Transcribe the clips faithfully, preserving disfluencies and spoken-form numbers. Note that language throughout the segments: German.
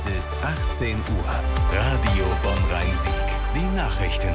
Es ist achtzehn Uhr. Radio Bonn-Rhein-Sieg. Die Nachrichten.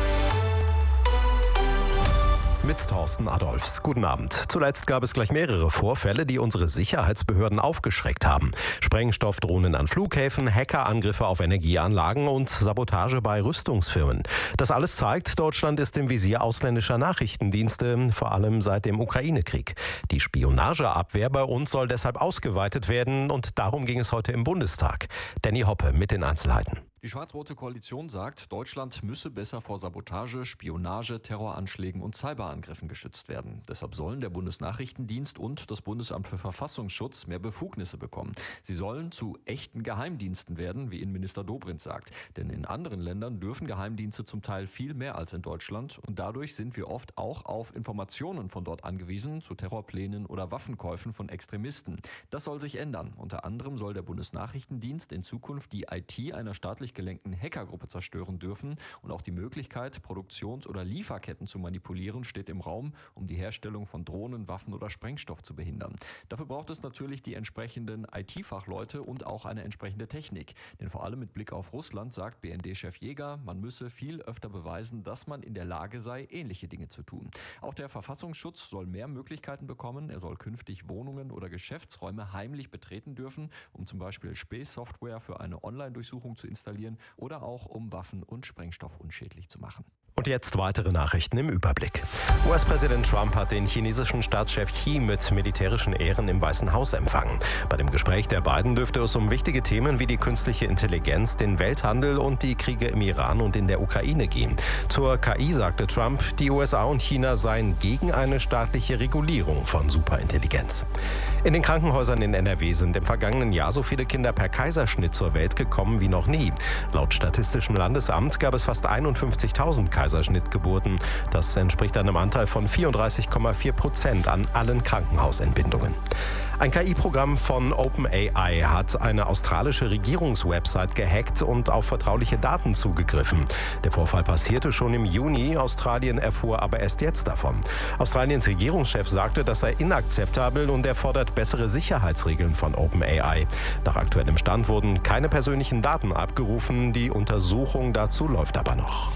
Mit Thorsten Adolfs. Guten Abend. Zuletzt gab es gleich mehrere Vorfälle, die unsere Sicherheitsbehörden aufgeschreckt haben. Sprengstoffdrohnen an Flughäfen, Hackerangriffe auf Energieanlagen und Sabotage bei Rüstungsfirmen. Das alles zeigt, Deutschland ist im Visier ausländischer Nachrichtendienste, vor allem seit dem Ukraine-Krieg. Die Spionageabwehr bei uns soll deshalb ausgeweitet werden und darum ging es heute im Bundestag. Danny Hoppe mit den Einzelheiten. Die schwarz-rote Koalition sagt, Deutschland müsse besser vor Sabotage, Spionage, Terroranschlägen und Cyberangriffen geschützt werden. Deshalb sollen der Bundesnachrichtendienst und das Bundesamt für Verfassungsschutz mehr Befugnisse bekommen. Sie sollen zu echten Geheimdiensten werden, wie Innenminister Dobrindt sagt. Denn in anderen Ländern dürfen Geheimdienste zum Teil viel mehr als in Deutschland. Und dadurch sind wir oft auch auf Informationen von dort angewiesen, zu Terrorplänen oder Waffenkäufen von Extremisten. Das soll sich ändern. Unter anderem soll der Bundesnachrichtendienst in Zukunft die I T einer staatlich gelenkten Hackergruppe zerstören dürfen und auch die Möglichkeit, Produktions- oder Lieferketten zu manipulieren, steht im Raum, um die Herstellung von Drohnen, Waffen oder Sprengstoff zu behindern. Dafür braucht es natürlich die entsprechenden I T-Fachleute und auch eine entsprechende Technik. Denn vor allem mit Blick auf Russland sagt B N D-Chef Jäger, man müsse viel öfter beweisen, dass man in der Lage sei, ähnliche Dinge zu tun. Auch der Verfassungsschutz soll mehr Möglichkeiten bekommen. Er soll künftig Wohnungen oder Geschäftsräume heimlich betreten dürfen, um zum Beispiel Spähsoftware für eine Online-Durchsuchung zu installieren oder auch um Waffen und Sprengstoff unschädlich zu machen. Und jetzt weitere Nachrichten im Überblick. U S-Präsident Trump hat den chinesischen Staatschef Xi mit militärischen Ehren im Weißen Haus empfangen. Bei dem Gespräch der beiden dürfte es um wichtige Themen wie die künstliche Intelligenz, den Welthandel und die Kriege im Iran und in der Ukraine gehen. Zur K I sagte Trump, die U S A und China seien gegen eine staatliche Regulierung von Superintelligenz. In den Krankenhäusern in N R W sind im vergangenen Jahr so viele Kinder per Kaiserschnitt zur Welt gekommen wie noch nie. Laut Statistischem Landesamt gab es fast einundfünfzigtausend Kaiserschnittgeburten. Das entspricht einem Anteil von vierunddreißig Komma vier Prozent an allen Krankenhausentbindungen. Ein K I-Programm von OpenAI hat eine australische Regierungswebsite gehackt und auf vertrauliche Daten zugegriffen. Der Vorfall passierte schon im Juni. Australien erfuhr aber erst jetzt davon. Australiens Regierungschef sagte, das sei inakzeptabel und er fordert bessere Sicherheitsregeln von OpenAI. Nach aktuellem Stand wurden keine persönlichen Daten abgerufen. Die Untersuchung dazu läuft aber noch.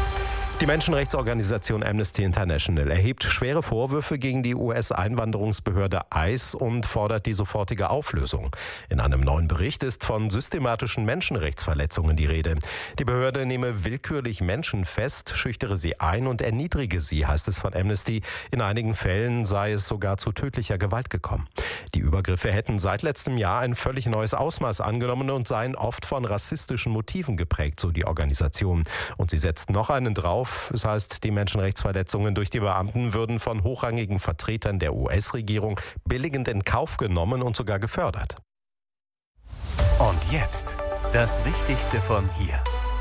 Die Menschenrechtsorganisation Amnesty International erhebt schwere Vorwürfe gegen die U S-Einwanderungsbehörde I C E und fordert die sofortige Auflösung. In einem neuen Bericht ist von systematischen Menschenrechtsverletzungen die Rede. Die Behörde nehme willkürlich Menschen fest, schüchtere sie ein und erniedrige sie, heißt es von Amnesty. In einigen Fällen sei es sogar zu tödlicher Gewalt gekommen. Die Übergriffe hätten seit letztem Jahr ein völlig neues Ausmaß angenommen und seien oft von rassistischen Motiven geprägt, so die Organisation. Und sie setzt noch einen drauf. Das heißt, die Menschenrechtsverletzungen durch die Beamten würden von hochrangigen Vertretern der U S-Regierung billigend in Kauf genommen und sogar gefördert. Und jetzt das Wichtigste von hier.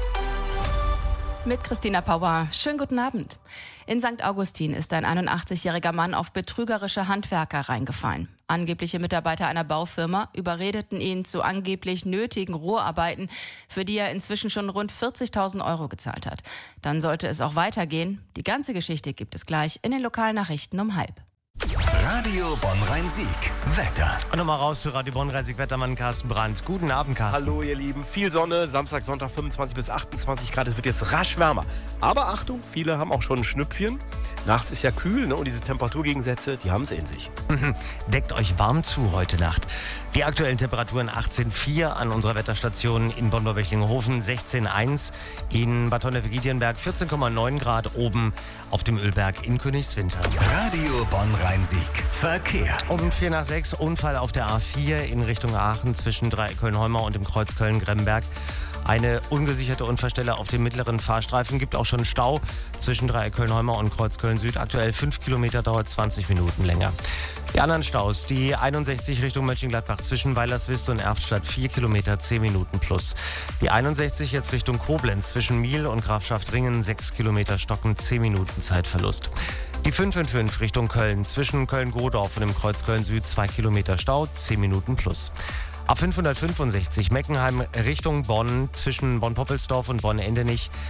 Mit Christina Pauer. Schönen guten Abend. In Sankt Augustin ist ein einundachtzigjähriger Mann auf betrügerische Handwerker reingefallen. Angebliche Mitarbeiter einer Baufirma überredeten ihn zu angeblich nötigen Rohrarbeiten, für die er inzwischen schon rund vierzigtausend Euro gezahlt hat. Dann sollte es auch weitergehen. Die ganze Geschichte gibt es gleich in den Lokalnachrichten um halb. Radio Bonn-Rhein-Sieg. Wetter. Und nochmal raus für Radio Bonn-Rhein-Sieg Wettermann Carsten Brandt. Guten Abend, Carsten. Hallo ihr Lieben, viel Sonne, Samstag, Sonntag fünfundzwanzig bis achtundzwanzig Grad, es wird jetzt rasch wärmer. Aber Achtung, viele haben auch schon ein Schnüpfchen. Nachts ist ja kühl, ne? Und diese Temperaturgegensätze, die haben es in sich. Mhm. Deckt euch warm zu heute Nacht. Die aktuellen Temperaturen achtzehn Komma vier an unserer Wetterstation in Bonn-Welchlingenhofen, sechzehn Komma eins in Bad Honnef-Giedienberg, vierzehn Komma neun Grad oben auf dem Ölberg in Königswinter. Radio Bonn-Rhein-Sieg. Verkehr. Um vier nach sechs Unfall auf der A vier in Richtung Aachen zwischen Dreiecköln-Heumau und dem Kreuz Köln-Gremberg. Eine ungesicherte Unfallstelle auf dem mittleren Fahrstreifen, gibt auch schon Stau zwischen Dreiecköln-Heumau und Kreuz Köln-Süd. Aktuell fünf Kilometer, dauert zwanzig Minuten länger. Die anderen Staus, die einundsechzig Richtung Mönchengladbach zwischen Weilerswist und Erftstadt, vier Kilometer, zehn Minuten plus. Die einundsechzig jetzt Richtung Koblenz zwischen Miel und Grafschaft-Ringen, sechs Kilometer Stocken, zehn Minuten Zeitverlust. Die fünf fünf fünf Richtung Köln zwischen Köln-Godorf und dem Kreuz Köln-Süd, zwei Kilometer Stau, zehn Minuten plus. Ab fünfhundertfünfundsechzig Meckenheim Richtung Bonn zwischen Bonn-Poppelsdorf und Bonn-Endenich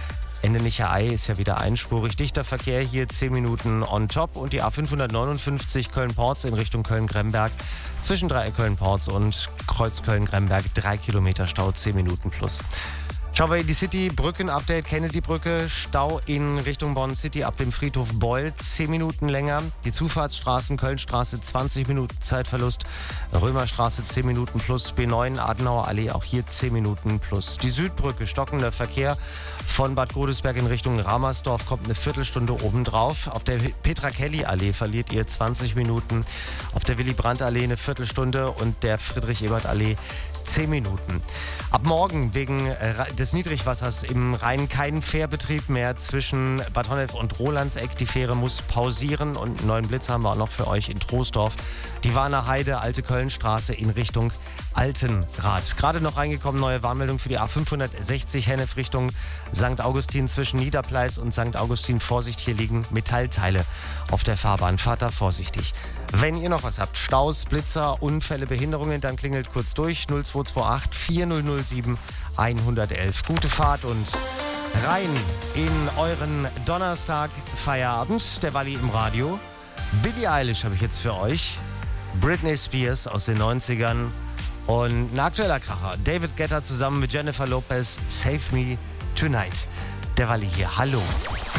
Ende Nicherei ist ja wieder einspurig. Dichter Verkehr hier zehn Minuten on top. Und die A fünfhundertneunundfünfzig Köln-Porz in Richtung Köln-Gremberg. Zwischen Dreieck Köln-Porz und Kreuz Köln-Gremberg drei Kilometer Stau, zehn Minuten plus. Schauen wir in die City, Brücken-Update, Kennedy-Brücke, Stau in Richtung Bonn City ab dem Friedhof Beul, zehn Minuten länger. Die Zufahrtsstraßen, Kölnstraße zwanzig Minuten Zeitverlust, Römerstraße zehn Minuten plus, B neun Adenauer Allee auch hier zehn Minuten plus. Die Südbrücke, stockender Verkehr von Bad Godesberg in Richtung Ramersdorf kommt eine Viertelstunde obendrauf. Auf der Petra-Kelly-Allee verliert ihr zwanzig Minuten, auf der Willy-Brandt-Allee eine Viertelstunde und der Friedrich-Ebert-Allee zehn Minuten. Ab morgen wegen äh, des Niedrigwassers im Rhein kein Fährbetrieb mehr zwischen Bad Honnef und Rolandseck. Die Fähre muss pausieren und einen neuen Blitz haben wir auch noch für euch in Troisdorf. Die Warner Heide, Alte Kölnstraße in Richtung Altenrad. Gerade noch reingekommen, neue Warnmeldung für die A fünfhundertsechzig Hennef Richtung Sankt Augustin zwischen Niederpleis und Sankt Augustin. Vorsicht, hier liegen Metallteile auf der Fahrbahn. Fahrt da vorsichtig. Wenn ihr noch was habt, Staus, Blitzer, Unfälle, Behinderungen, dann klingelt kurz durch null zwei zwei acht vier null null sieben eins eins eins. Gute Fahrt und rein in euren Donnerstag-Feierabend. Der Walli im Radio. Billie Eilish habe ich jetzt für euch. Britney Spears aus den neunzigern. Und ein aktueller Kracher. David Guetta zusammen mit Jennifer Lopez. Save Me Tonight. Der Walli hier. Hallo.